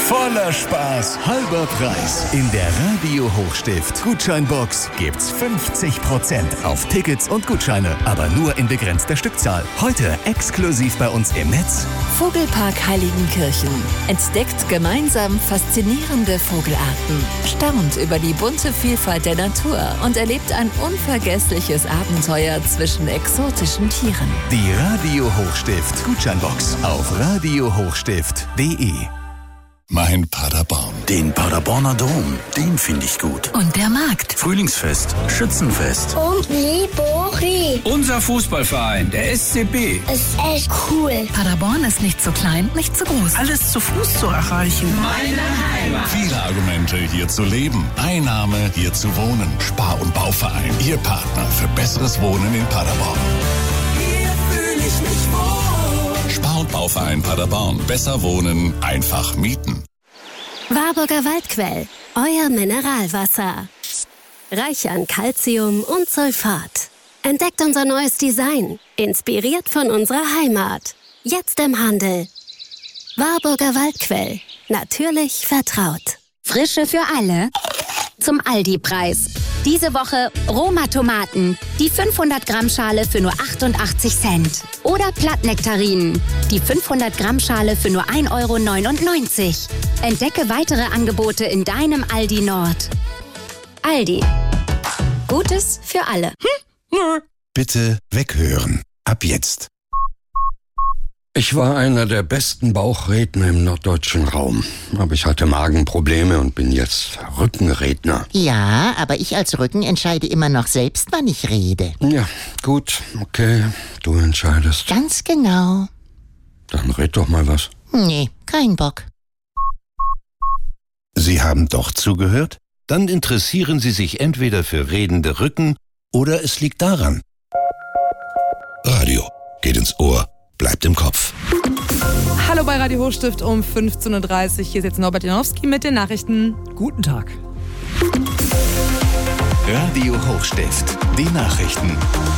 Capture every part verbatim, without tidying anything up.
Voller Spaß, halber Preis. In der Radio Hochstift Gutscheinbox gibt's fünfzig Prozent auf Tickets und Gutscheine, aber nur in begrenzter Stückzahl. Heute exklusiv bei uns im Netz. Vogelpark Heiligenkirchen. Entdeckt gemeinsam faszinierende Vogelarten. Staunt über die bunte Vielfalt der Natur und erlebt ein unvergessliches Abenteuer zwischen exotischen Tieren. Die Radio Hochstift Gutscheinbox auf radio hochstift punkt de. Mein Paderborn. Den Paderborner Dom, den finde ich gut. Und der Markt. Frühlingsfest, Schützenfest. Und Libori. Unser Fußballverein, der S C B. Ist echt cool. Paderborn ist nicht zu klein, nicht zu groß. Alles zu Fuß zu erreichen. Meine Heimat. Viele Argumente, hier zu leben. Ein Name, hier zu wohnen. Spar- und Bauverein, Ihr Partner für besseres Wohnen in Paderborn. Hier fühle ich mich wohl. Spar- und Bauverein Paderborn. Besser wohnen, einfach mieten. Warburger Waldquell, euer Mineralwasser. Reich an Calcium und Sulfat. Entdeckt unser neues Design, inspiriert von unserer Heimat. Jetzt im Handel. Warburger Waldquell, natürlich vertraut. Frische für alle zum Aldi-Preis. Diese Woche Roma-Tomaten, die fünfhundert Gramm Schale für nur achtundachtzig Cent. Oder Plattnektarinen, die fünfhundert Gramm Schale für nur ein Euro neunundneunzig. Entdecke weitere Angebote in deinem Aldi Nord. Aldi. Gutes für alle. Hm? Nö. Bitte weghören. Ab jetzt. Ich war einer der besten Bauchredner im norddeutschen Raum. Aber ich hatte Magenprobleme und bin jetzt Rückenredner. Ja, aber ich als Rücken entscheide immer noch selbst, wann ich rede. Ja, gut, okay, du entscheidest. Ganz genau. Dann red doch mal was. Nee, kein Bock. Sie haben doch zugehört? Dann interessieren Sie sich entweder für redende Rücken oder es liegt daran. Radio geht ins Ohr, bleibt im Kopf. Hallo bei Radio Hochstift um fünfzehn Uhr dreißig. Hier ist jetzt Norbert Janowski mit den Nachrichten. Guten Tag. Radio Hochstift, die Nachrichten.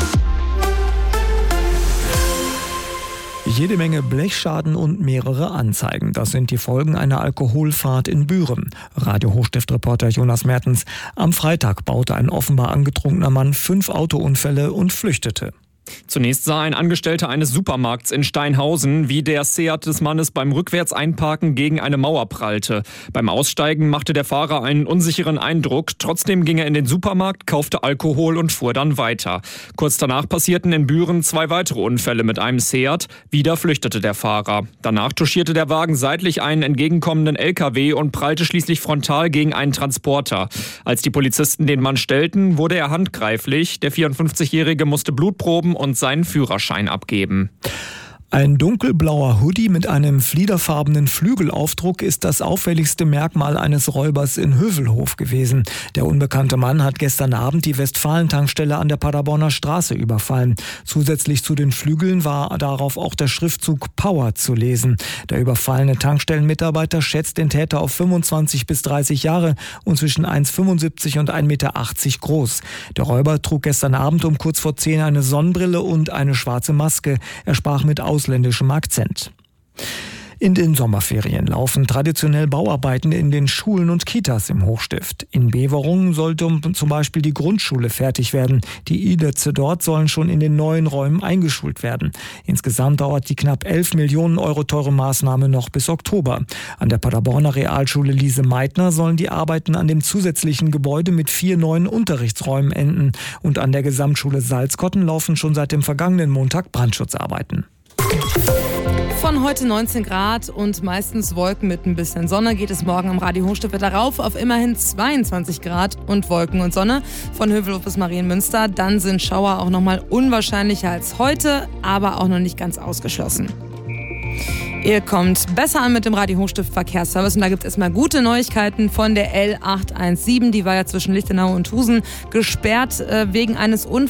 Jede Menge Blechschaden und mehrere Anzeigen. Das sind die Folgen einer Alkoholfahrt in Büren. Radio Hochstift-Reporter Jonas Mertens. Am Freitag baute ein offenbar angetrunkener Mann fünf Autounfälle und flüchtete. Zunächst sah ein Angestellter eines Supermarkts in Steinhausen, wie der Seat des Mannes beim Rückwärtseinparken gegen eine Mauer prallte. Beim Aussteigen machte der Fahrer einen unsicheren Eindruck. Trotzdem ging er in den Supermarkt, kaufte Alkohol und fuhr dann weiter. Kurz danach passierten in Büren zwei weitere Unfälle mit einem Seat. Wieder flüchtete der Fahrer. Danach touchierte der Wagen seitlich einen entgegenkommenden L K W und prallte schließlich frontal gegen einen Transporter. Als die Polizisten den Mann stellten, wurde er handgreiflich. Der vierundfünfzigjährige musste Blutproben und seinen Führerschein abgeben. Ein dunkelblauer Hoodie mit einem fliederfarbenen Flügelaufdruck ist das auffälligste Merkmal eines Räubers in Hövelhof gewesen. Der unbekannte Mann hat gestern Abend die Westfalen-Tankstelle an der Paderborner Straße überfallen. Zusätzlich zu den Flügeln war darauf auch der Schriftzug Power zu lesen. Der überfallene Tankstellenmitarbeiter schätzt den Täter auf fünfundzwanzig bis dreißig Jahre und zwischen eins Komma fünfundsiebzig und ein Meter achtzig groß. Der Räuber trug gestern Abend um kurz vor zehn eine Sonnenbrille und eine schwarze Maske. Er sprach mit ausländischem Akzent. In den Sommerferien laufen traditionell Bauarbeiten in den Schulen und Kitas im Hochstift. In Beverungen sollte zum Beispiel die Grundschule fertig werden. Die Idätze dort sollen schon in den neuen Räumen eingeschult werden. Insgesamt dauert die knapp elf Millionen Euro teure Maßnahme noch bis Oktober. An der Paderborner Realschule Lise Meitner sollen die Arbeiten an dem zusätzlichen Gebäude mit vier neuen Unterrichtsräumen enden. Und an der Gesamtschule Salzkotten laufen schon seit dem vergangenen Montag Brandschutzarbeiten. Von heute neunzehn Grad und meistens Wolken mit ein bisschen Sonne geht es morgen am Radio Hochstift wieder rauf auf immerhin zweiundzwanzig Grad und Wolken und Sonne. Von Hövelhof bis Marienmünster. Dann sind Schauer auch nochmal unwahrscheinlicher als heute, aber auch noch nicht ganz ausgeschlossen. Ihr kommt besser an mit dem Radio Hochstift Verkehrsservice und da gibt es erstmal gute Neuigkeiten von der L acht eins sieben. Die war ja zwischen Lichtenau und Husen gesperrt äh, wegen eines Unfalls.